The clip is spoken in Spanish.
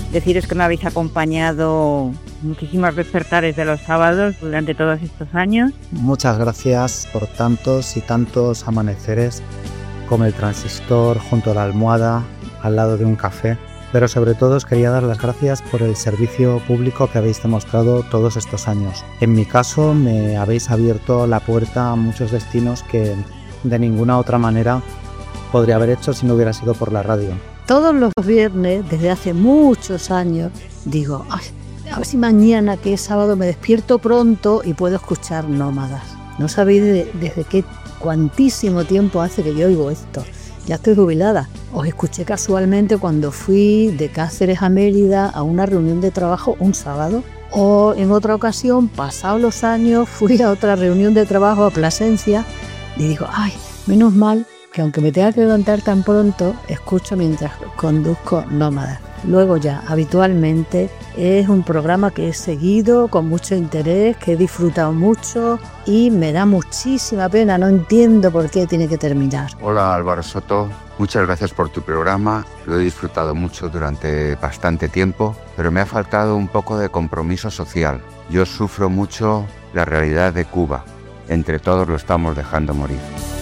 Deciros que me habéis acompañado muchísimos despertares de los sábados durante todos estos años. Muchas gracias por tantos y tantos amaneceres con el transistor junto a la almohada, al lado de un café. Pero sobre todo os quería dar las gracias por el servicio público que habéis demostrado todos estos años. En mi caso me habéis abierto la puerta a muchos destinos que de ninguna otra manera podría haber hecho si no hubiera sido por la radio. Todos los viernes, desde hace muchos años, digo, a ver si mañana, que es sábado, me despierto pronto y puedo escuchar Nómadas. No sabéis desde cuantísimo tiempo hace que yo oigo esto. Ya estoy jubilada. Os escuché casualmente cuando fui de Cáceres a Mérida a una reunión de trabajo un sábado. O en otra ocasión, pasados los años, fui a otra reunión de trabajo a Plasencia y digo, ay, menos mal que aunque me tenga que levantar tan pronto, escucho mientras conduzco Nómadas. Luego ya, habitualmente, es un programa que he seguido con mucho interés, que he disfrutado mucho y me da muchísima pena, no entiendo por qué tiene que terminar. Hola Álvaro Soto, muchas gracias por tu programa, lo he disfrutado mucho durante bastante tiempo, pero me ha faltado un poco de compromiso social. Yo sufro mucho la realidad de Cuba, entre todos lo estamos dejando morir.